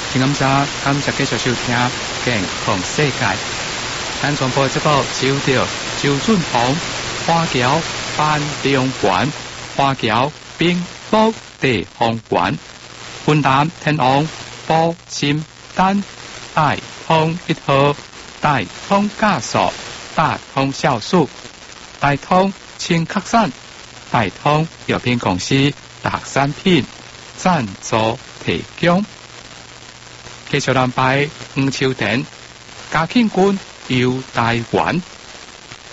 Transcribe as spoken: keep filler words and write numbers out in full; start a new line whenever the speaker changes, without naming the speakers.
请感谢感谢继续收听《健康世界》。咱传播节目收到周俊宏、花桥办中馆、花桥冰宝地方馆、云南天王保心丹大通一号、大通家属、大通酵素、大通清咳散、大通药品公司特产品赞助提供。继续南排黄秋田嘉庆郡游台湾。